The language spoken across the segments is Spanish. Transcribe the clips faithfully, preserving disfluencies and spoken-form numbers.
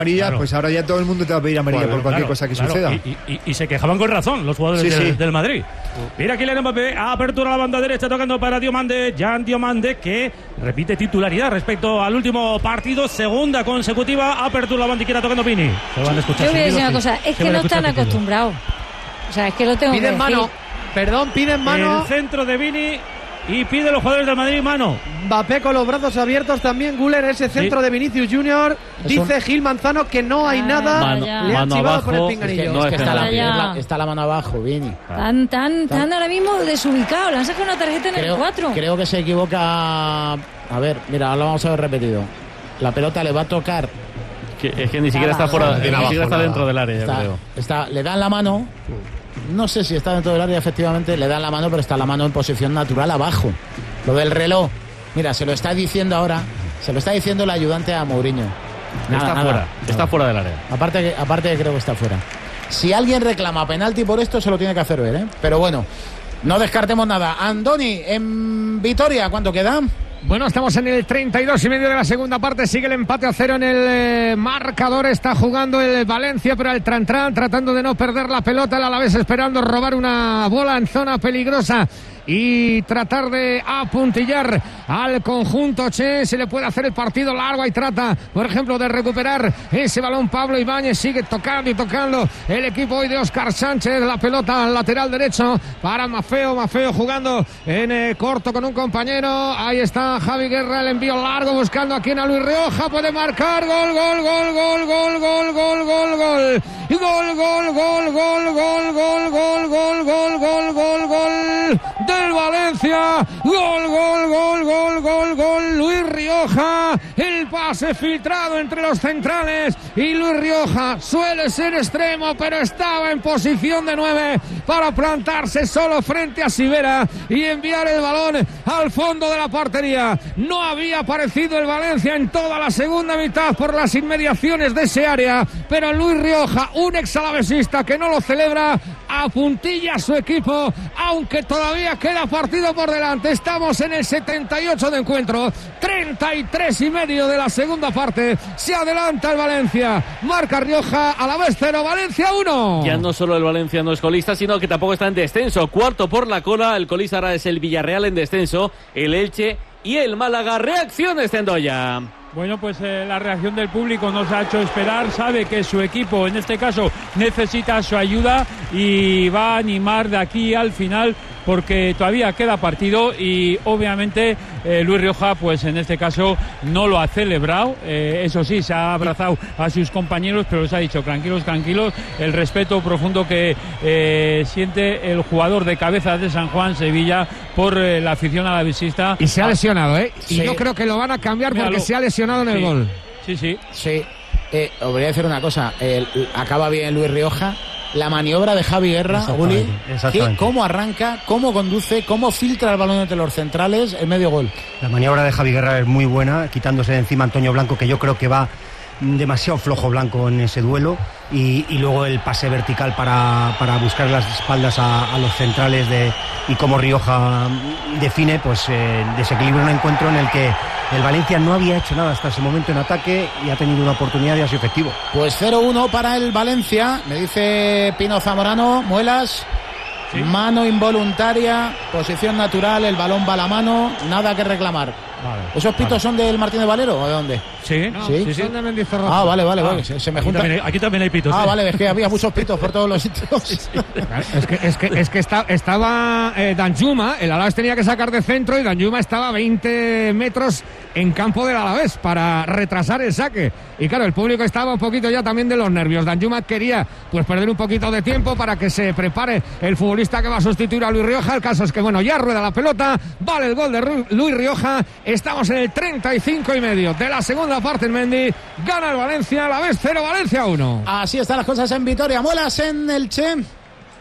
amarilla, claro. Pues ahora ya todo el mundo te va a pedir amarilla bueno, por cualquier claro, cosa que claro. suceda. Y, y, y se quejaban con razón los jugadores sí, del, sí. del Madrid. Mira Kylian Mbappé, apertura a la banda derecha tocando para Diomande, Jan Diomande, que repite titularidad respecto al último partido, segunda consecutiva, apertura a la bandiquera tocando Vini. Se van a escuchar. Yo voy a decir una cosa, es que no están acostumbrados. O sea, es que lo tengo piden que decir. Mano, perdón, piden mano. El centro de Vini. Y pide los jugadores del Madrid mano. Mbappé con los brazos abiertos también. Guller, ese centro sí. de Vinicius Junior. Dice un... Gil Manzano que no hay ah, nada. Mano, Le han chivado abajo, por el pinganillo. Es que no, es que está, la, la, está la mano abajo, Vini. Tan, tan, tan ahora mismo desubicado. Le han sacado una tarjeta en creo, el cuatro. Creo que se equivoca. A ver, mira, ahora lo vamos a ver repetido. La pelota le va a tocar. Que, es que ni siquiera está fuera, ni abajo, siquiera está nada. dentro del área, está, yo creo. Está, le dan la mano. No sé si está dentro del área, efectivamente, le dan la mano, pero está la mano en posición natural abajo. Lo del reloj, mira, se lo está diciendo ahora, se lo está diciendo el ayudante a Mourinho. Nada, está nada, fuera, nada. está fuera del área. Aparte que, aparte que creo que está fuera. Si alguien reclama penalti por esto, se lo tiene que hacer ver, ¿eh? Pero bueno, no descartemos nada. Andoni, en Vitoria, ¿cuánto queda? Bueno, estamos en el treinta y dos y medio de la segunda parte. Sigue el empate a cero en el eh, marcador. Está jugando el Valencia, pero el Tran-Tran tratando de no perder la pelota. El Alavés esperando robar una bola en zona peligrosa y tratar de apuntillar al conjunto Che. Se le puede hacer el partido largo y trata, por ejemplo, de recuperar ese balón Pablo Ibáñez. Sigue tocando y tocando el equipo hoy de Óscar Sánchez. La pelota al lateral derecho para Mafeo. Mafeo jugando en eh, corto con un compañero. Ahí está Javi Guerra, el envío largo buscando aquí a Luis Rioja. Puede marcar. Gol, gol, gol, gol, gol, gol, gol, gol, gol. Gol, gol, gol, gol, gol, gol, gol, gol, gol, gol, gol, gol del Valencia. Gol, gol, gol, gol, gol, gol. Luis Rioja. El pase filtrado entre los centrales. Y Luis Rioja suele ser extremo, pero estaba en posición de nueve para plantarse solo frente a Sivera y enviar el balón al fondo de la portería. No había aparecido el Valencia en toda la segunda mitad por las inmediaciones de ese área, pero Luis Rioja, un exalavesista que no lo celebra, apuntilla a su equipo, aunque todavía queda partido por delante. Estamos en el setenta y ocho de encuentro, treinta y tres y medio de la segunda parte. Se adelanta el Valencia, marca Rioja, Alavés cero, Valencia uno. Ya no solo el Valencia no es colista, sino que tampoco está en descenso. Cuarto por la cola, el colista ahora es el Villarreal en descenso, el Elche y el Málaga. Reacciones, Cendoya. Bueno, pues eh, la reacción del público nos ha hecho esperar, sabe que su equipo en este caso necesita su ayuda y va a animar de aquí al final porque todavía queda partido y obviamente eh, Luis Rioja pues en este caso no lo ha celebrado, eh, eso sí, se ha abrazado a sus compañeros pero les ha dicho tranquilos, tranquilos, el respeto profundo que eh, siente el jugador de Cabezas de San Juan, Sevilla, por eh, la afición alavesista. Y se ha lesionado, ¿eh? Y sí. Yo creo que lo van a cambiar porque Míralo. se ha lesionado en el sí. gol. Sí, sí. Sí, eh, os voy a decir una cosa, eh, acaba bien Luis Rioja. La maniobra de Javi Guerra, Uli, que cómo arranca, cómo conduce, cómo filtra el balón entre los centrales, el medio gol. La maniobra de Javi Guerra es muy buena, quitándose de encima a Antonio Blanco, que yo creo que va demasiado flojo Blanco en ese duelo, y, y luego el pase vertical para, para buscar las espaldas a, a los centrales de, y como Rioja define, pues eh, desequilibra un encuentro en el que el Valencia no había hecho nada hasta ese momento en ataque y ha tenido una oportunidad y ha sido efectivo. Pues cero uno para el Valencia, me dice Pino Zamorano. Muelas, ¿sí? Mano involuntaria, posición natural, el balón va a la mano, nada que reclamar. Vale, ¿esos pitos vale. son del Martínez Valero o de dónde? Sí, no, sí, sí, sí. Son de Mendizorroza. Ah, vale, vale, vale. Se, se me junta. Aquí también, hay, aquí también hay pitos. Ah, ¿eh? vale, es que había muchos pitos por todos los sitios. Sí, sí. Es que, es que, es que está, estaba eh, Danjuma, el Alavés tenía que sacar de centro y Danjuma estaba a veinte metros en campo del Alavés para retrasar el saque. Y claro, el público estaba un poquito ya también de los nervios. Danjuma quería pues perder un poquito de tiempo para que se prepare el futbolista que va a sustituir a Luis Rioja. El caso es que, bueno, ya rueda la pelota, vale el gol de Ru- Luis Rioja. Estamos en el treinta y cinco y medio de la segunda parte en Mendy. Gana el Valencia, Alavés cero, Valencia uno. Así están las cosas en Vitoria. Muelas en el Che.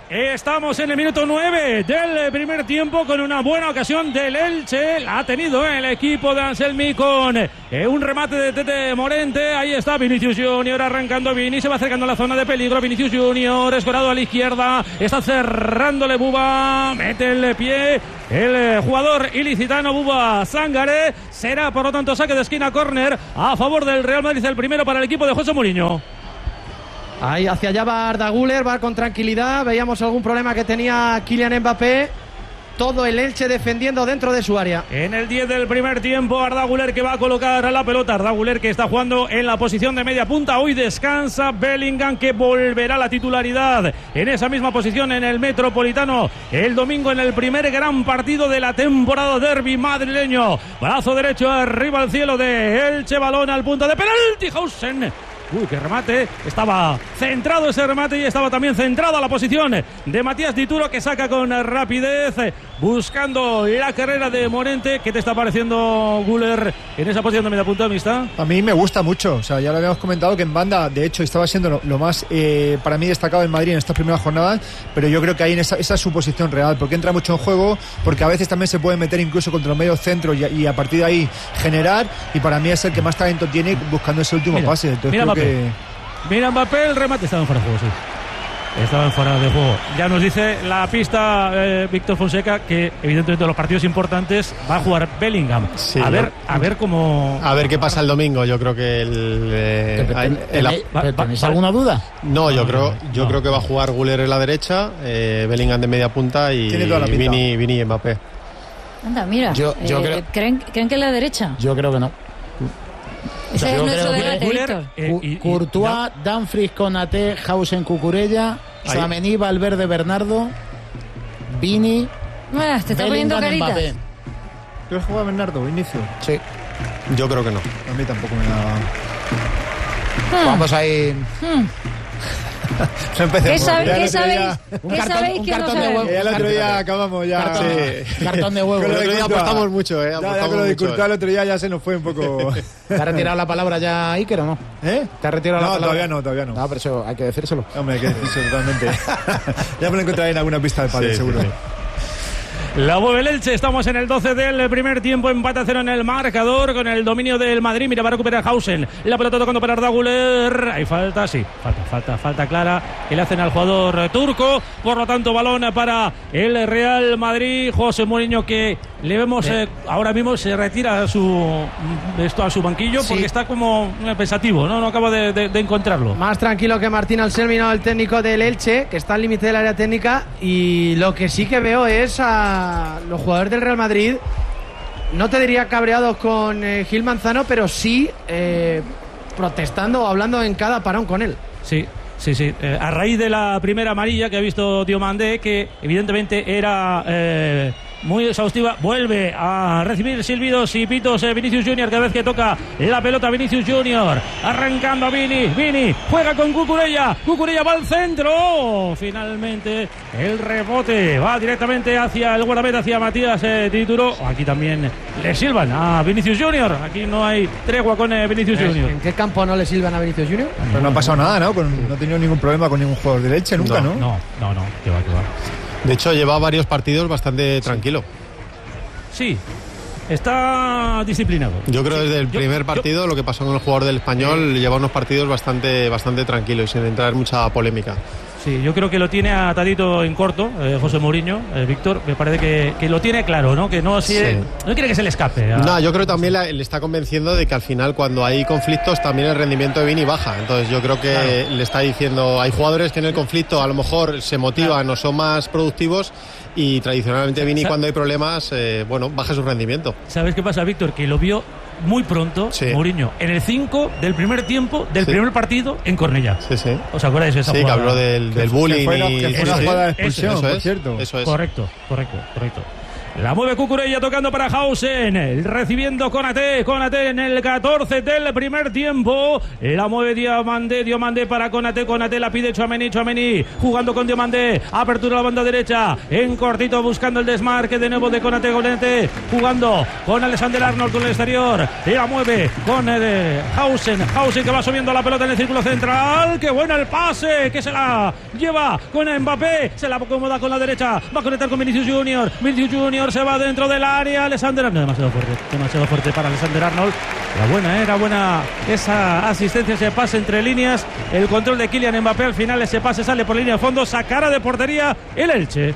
Estamos en el minuto nueve del primer tiempo con una buena ocasión del Elche. La ha tenido el equipo de Anselmi con eh, un remate de Tete Morente. Ahí está Vinicius Junior arrancando. Vini se va acercando a la zona de peligro. Vinicius Junior escorado a la izquierda. Está cerrándole Buba. Mete el pie el eh, jugador ilicitano Buba Sangare. Será por lo tanto saque de esquina, córner a favor del Real Madrid. El primero para el equipo de José Mourinho. Ahí hacia allá va Arda Güler, va con tranquilidad. Veíamos algún problema que tenía Kylian Mbappé. Todo el Elche defendiendo dentro de su área. En el diez del primer tiempo, Arda Güler que va a colocar la pelota. Arda Güler que está jugando en la posición de media punta. Hoy descansa Bellingham, que volverá a la titularidad en esa misma posición en el Metropolitano el domingo en el primer gran partido de la temporada, derbi madrileño. Brazo derecho arriba al cielo de Elche, balón al punto de penalti. Hausen. Uy, qué remate. Estaba centrado ese remate y estaba también centrada la posición de Matías Dituro, que saca con rapidez buscando la carrera de Morente. ¿Qué te está pareciendo, Güler, en esa posición de media punta mixta? A mí me gusta mucho. O sea, ya lo habíamos comentado que en banda, de hecho, estaba siendo lo, lo más eh, para mí destacado en Madrid en estas primeras jornadas, pero yo creo que ahí en esa, esa es su posición real, porque entra mucho en juego, porque a veces también se puede meter incluso contra los medios centros y, y a partir de ahí generar, y para mí es el que más talento tiene buscando ese último mira, pase. Entonces mira creo Mbappé. que... Mira Mbappé, el remate estaba en fuera de juego, sí. Estaba en fuera de juego. Ya nos dice la pista eh, Víctor Fonseca que evidentemente los partidos importantes va a jugar Bellingham. Sí, a ver, no. a ver cómo. A ver qué pasa el domingo. Yo creo que el. Eh, ¿Tenéis, el, el, ¿tenéis alguna duda? No, yo creo, yo no. creo que va a jugar Güler en la derecha, eh, Bellingham de media punta y, y Vini, Vini y Mbappé. Anda, mira. Yo, yo eh, creo... ¿creen, ¿Creen que es la derecha? Yo creo que no. Ese es nuestro debate, Víctor. Eh, Courtois, no. Dumfries, Konaté, Hausen, Cucurella, Tchouaméni, Valverde, Bernardo, Vini. Ah, te está poniendo caritas. ¿Tú has jugado a Bernardo, Inicio? Sí. Yo creo que no. A mí tampoco me da. Hmm. Vamos ahí. Hmm. ¿Qué, sabe, ¿qué sabéis? Un ¿Qué cartón, sabéis un que cartón no de huevo. Ya el otro día acabamos ya. Cartón, sí. cartón de huevo. El otro día apostamos mucho, ¿eh? Apostamos ya, ya con lo de Courtois ¿eh? el otro día ya se nos fue un poco. ¿Te ha retirado la palabra ya Iker o no? ¿Eh? ¿Te ha retirado no, la palabra? Todavía no, todavía no. No, pero eso hay que decírselo. Hombre, hay que decírselo totalmente. Ya me lo encontraré en alguna pista de pádel, sí, seguro. Sí, sí. La mueve el Elche, estamos en el doce del primer tiempo, empate a cero en el marcador con el dominio del Madrid. Mira, va a recuperar Hausen, la pelota tocando para Arda Güler. Hay falta, sí, falta, falta, falta clara que le hacen al jugador turco. Por lo tanto, balón para el Real Madrid. José Mourinho, que le vemos eh, ahora mismo se retira a su, esto a su banquillo, sí, porque está como pensativo, no, no acaba de, de, de encontrarlo. Más tranquilo que Martín Anselmi, ¿no? El técnico del Elche, que está al límite del área técnica, y lo que sí que veo es a los jugadores del Real Madrid, no te diría cabreados con eh, Gil Manzano, pero sí eh, protestando o hablando en cada parón con él. Sí, sí, sí. Eh, a raíz de la primera amarilla que ha visto Diomandé, que evidentemente era eh, muy exhaustiva, vuelve a recibir silbidos y pitos eh, Vinicius Junior cada vez que toca la pelota. Vinicius Junior arrancando a Vini, Vini juega con Cucurella, Cucurella va al centro, finalmente el rebote va directamente hacia el guardameta, hacia Matías eh, Dituro. Aquí también le silban a Vinicius Junior, aquí no hay tregua con eh, Vinicius Junior. ¿En qué campo no le silban a Vinicius Junior? Pero no ha pasado nada, ¿no? Con, no ha tenido ningún problema con ningún jugador de Elche nunca, ¿no? No, no, no, no, que va, que va. De hecho, lleva varios partidos bastante tranquilo. Sí, está disciplinado. Yo creo que desde el primer yo, partido, yo... lo que pasó con el jugador del Español, sí, lleva unos partidos bastante, bastante tranquilos, sin entrar en mucha polémica. Sí, yo creo que lo tiene atadito en corto, eh, José Mourinho, eh, Víctor, me parece que, que lo tiene claro, ¿no? Que no, si, sí. no quiere que se le escape. A... No, yo creo que también la, le está convenciendo de que al final, cuando hay conflictos, también el rendimiento de Vini baja. Entonces yo creo que claro, le está diciendo, hay jugadores que en el conflicto a lo mejor se motivan, claro, o son más productivos, y tradicionalmente Vini, cuando hay problemas, eh, bueno, baja su rendimiento. ¿Sabes qué pasa, Víctor? Que lo vio muy pronto, sí, Mourinho, en el cinco del primer tiempo del sí, primer partido en Cornellá. Sí, sí. ¿Os acordáis de esa sí, jugada? Sí, que habló del, del bullying. Que fue, y... que fue una sí, jugada de expulsión, eso, por es, cierto. Eso es. Correcto, correcto, correcto. La mueve Cucurella tocando para Hausen. Recibiendo Konaté. Konaté en el catorce del primer tiempo. La mueve Diomandé. Diomandé para Konaté. Konaté la pide Tchouaméni. Tchouaméni jugando con Diomandé. Apertura a la banda derecha. En cortito buscando el desmarque de nuevo de Konaté. Konaté jugando con Alexander Arnold con el exterior. La mueve con eh, Hausen. Hausen que va subiendo la pelota en el círculo central. ¡Qué buena el pase! Que se la lleva con Mbappé. Se la acomoda con la derecha. Va a conectar con Vinicius Junior. Vinicius Junior se va dentro del área. Alexander Arnold, demasiado fuerte, demasiado fuerte para Alexander Arnold. Era buena, era buena esa asistencia, ese pase entre líneas. El control de Kylian Mbappé. Al final ese pase sale por línea de fondo. Sacara de portería el Elche.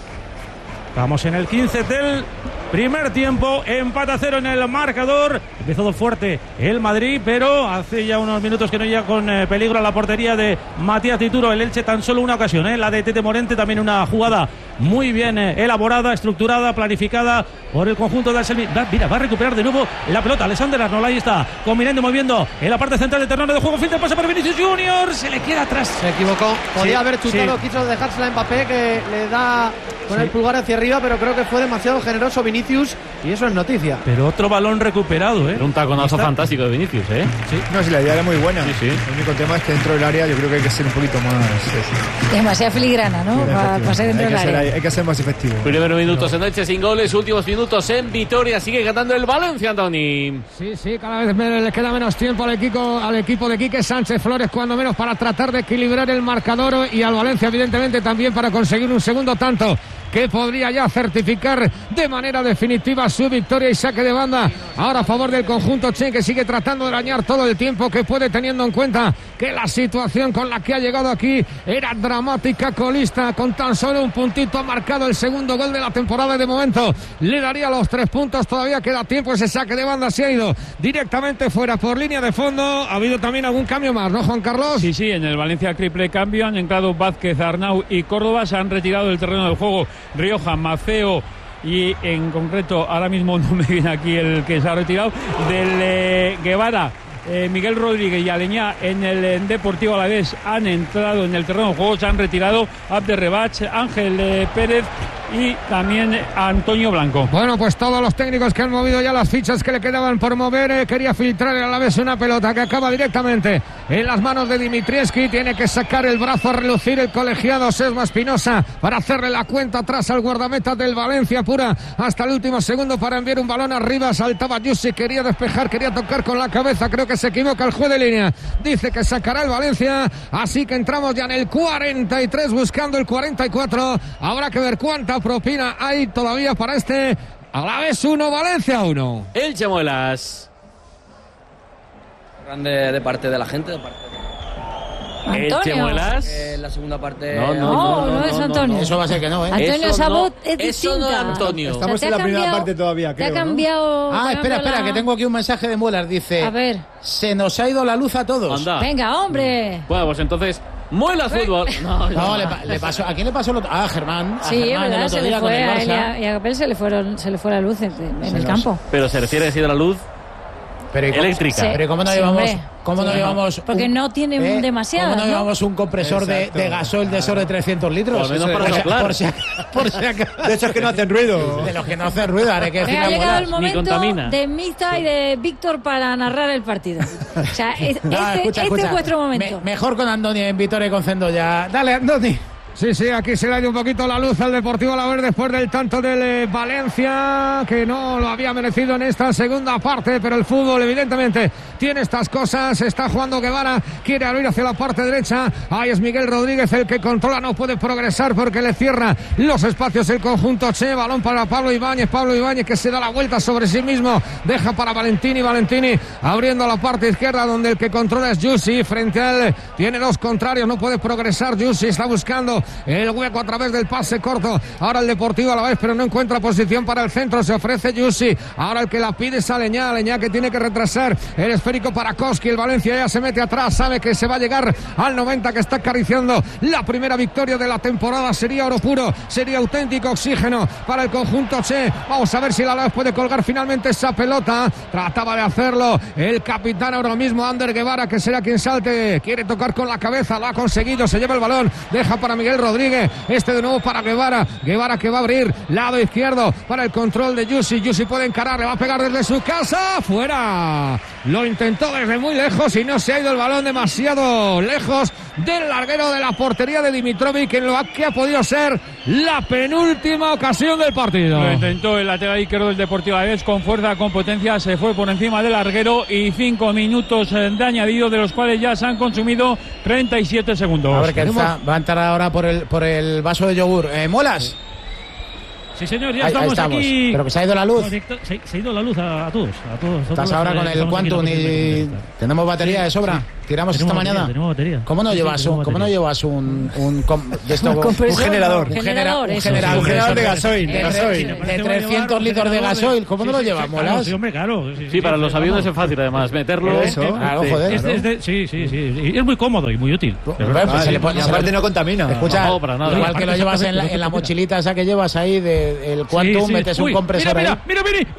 Estamos en el quince del primer tiempo. Empate a cero en el marcador. Empezado fuerte el Madrid, pero hace ya unos minutos que no llega con eh, peligro a la portería de Matías Tituro. El Elche tan solo una ocasión, ¿eh? La de Tete Morente, también una jugada muy bien eh, elaborada, estructurada, planificada por el conjunto de Anselmi. Va, mira, va a recuperar de nuevo la pelota Alexander Arnold, ahí está, combinando, moviendo en la parte central del terreno de juego. Filtra, pasa por Vinicius Junior, se le queda atrás. Se equivocó, podía sí, haber chutado, sí. Quiso dejársela a Mbappé, que le da con sí. el pulgar hacia arriba, pero creo que fue demasiado generoso Vinicius y eso es noticia. Pero otro balón recuperado, ¿eh? Un taconazo fantástico de Vinicius, ¿eh? Sí. No, si la idea era muy buena. Sí, sí. El único tema es que dentro del área yo creo que hay que ser un poquito más... Sí. Demasiado filigrana, ¿no? Sí, para pa ser dentro del área. Hay, hay que ser más efectivo. Primeros minutos en Elche sin goles, últimos minutos en Vitoria. Sigue ganando el Valencia, Antoni. Sí, sí, cada vez me, le queda menos tiempo al equipo, al equipo de Quique Sánchez Flores, cuando menos para tratar de equilibrar el marcador, y al Valencia evidentemente también para conseguir un segundo tanto que podría ya certificar de manera definitiva su victoria. Y saque de banda ahora a favor del conjunto Che, que sigue tratando de dañar todo el tiempo que puede, teniendo en cuenta que la situación con la que ha llegado aquí era dramática. Colista con tan solo un puntito, ha marcado el segundo gol de la temporada y de momento le daría los tres puntos. Todavía queda tiempo, ese saque de banda se ha ido directamente fuera por línea de fondo. Ha habido también algún cambio más, ¿no, Juan Carlos? Sí, sí, en el Valencia triple cambio han entrado Vázquez, Arnau y Córdoba. Se han retirado del terreno del juego Rioja, Maceo y en concreto ahora mismo no me viene aquí el que se ha retirado del eh, Guevara. Eh, Miguel Rodríguez y Aleñá en el en Deportivo Alavés han entrado en el terreno de juego. Se han retirado Abderrebach, Ángel eh, Pérez y también Antonio Blanco. Bueno, pues todos los técnicos que han movido ya las fichas que le quedaban por mover. eh, quería filtrar a la vez una pelota que acaba directamente en las manos de Dimitrievski. Tiene que sacar el brazo a relucir el colegiado Sesma Espinosa para hacerle la cuenta atrás al guardameta del Valencia. Pura hasta el último segundo para enviar un balón arriba. Saltaba Yussi, quería despejar, quería tocar con la cabeza. Creo que se equivoca el juez de línea. Dice que sacará el Valencia. Así que entramos ya en el cuarenta y tres buscando el cuarenta y cuatro. Habrá que ver cuánta propina hay todavía para este Alavés uno, Valencia uno. Elche Muelas. Grande de parte de la gente, de parte de... Elche Muelas. Eh, la segunda parte. No, no, no, no, no es Antonio. Eso va a ser que no, ¿eh? Antonio Sabot no, es distinta. Eso no es Antonio. Estamos o sea, en la cambiado, primera parte todavía, creo. Te ha cambiado. ¿no? Ah, espera, espera, la... que tengo aquí un mensaje de Muelas. Dice: a ver. Se nos ha ido la luz a todos. Anda. Venga, hombre. Bueno, pues entonces, Muelas Fútbol. No, no, no le, le pasó. ¿A quién le pasó el otro? Ah, a Germán. A sí, Germán, verdad, el otro se le día fue con el a él y Barça. a, y a Gapel se le, fueron, se le fue la luz en, en el campo. Pero se refiere a si de la luz Pero ¿y cómo, eléctrica. Sí. Pero ¿cómo no Sí, llevamos, hombre. cómo no Sí. llevamos Porque un- no tiene ¿eh? demasiado, ¿Cómo no ¿no? llevamos un compresor de, Exacto. de gasoil de esos de trescientos litros? Por lo menos para Por si- soplar. por si ac- por si acaso. De hecho es que no hacen ruido. De los que no hacen ruido, ahora hay que Me decirle ha a llegado el Muelas. Ni momento contamina. de Mista y de Víctor para narrar el partido. O sea, es- este, No, escucha, este escucha. es vuestro momento. Me- mejor con Andoni en Vitoria y con Cendoya. Dale, Andoni. Sí, sí, aquí se le ha ido un poquito la luz al Deportivo Alavés después del tanto del eh, Valencia, que no lo había merecido en esta segunda parte, pero el fútbol evidentemente tiene estas cosas. Está jugando Guevara, quiere abrir hacia la parte derecha. Ahí es Miguel Rodríguez el que controla, no puede progresar porque le cierra los espacios el conjunto Che. Balón para Pablo Ibáñez, Pablo Ibáñez que se da la vuelta sobre sí mismo, deja para Valentini, Valentini abriendo la parte izquierda donde el que controla es Yussi. Frente a él tiene los contrarios, no puede progresar Yussi, está buscando el hueco a través del pase corto. Ahora el Deportivo a la vez, pero no encuentra posición para el centro. Se ofrece Yussi. Ahora el que la pide es Aleñá. Aleñá que tiene que retrasar el esférico esférico para Koski. El Valencia ya se mete atrás, sabe que se va a llegar al noventa, que está acariciando la primera victoria de la temporada. Sería oro puro, sería auténtico oxígeno para el conjunto Che. Vamos a ver si la Alavés puede colgar finalmente esa pelota. Trataba de hacerlo el capitán ahora mismo, Ander Guevara, que será quien salte. Quiere tocar con la cabeza, lo ha conseguido, se lleva el balón, deja para Miguel Rodríguez, este de nuevo para Guevara. Guevara que va a abrir lado izquierdo para el control de Yusi. Yusi puede encarar, le va a pegar desde su casa, fuera. Lo intentó desde muy lejos y no se ha ido el balón demasiado lejos del larguero de la portería de Dimitrovic, en lo que ha podido ser la penúltima ocasión del partido. Lo intentó el lateral izquierdo del Deportivo Alavés con fuerza, con potencia, se fue por encima del larguero y cinco minutos de añadido, de los cuales ya se han consumido treinta y siete segundos. A ver qué está, va a entrar ahora por el, por el vaso de yogur. Eh, ¿Muelas? Sí, señor, ya ahí, estamos, ahí estamos aquí. Pero que se ha ido la luz. Se, se ha ido la luz a, a todos. A todos Estás todos ahora con el Quantum y tenemos batería sí, de sobra. Sí. Tiramos tenemos esta batería, mañana. Tenemos batería. ¿Cómo no sí, llevas sí, un, ¿cómo no llevas un, un, un, de esto, un, un generador? Un generador, un generador, un generador de gasoil. De, gasoil. de, de trescientos litros de gasoil. ¿Cómo no lo llevas, Molas? Sí, hombre, claro. Sí, sí para los aviones es fácil, además, meterlo. Eso, claro, joder. Es de, es de, sí, sí, sí. Es muy cómodo y muy útil. Y aparte no contamina. Escucha, igual que lo llevas en la mochilita esa que llevas ahí del Quantum, metes un compresor ahí. Mira, mira, mira.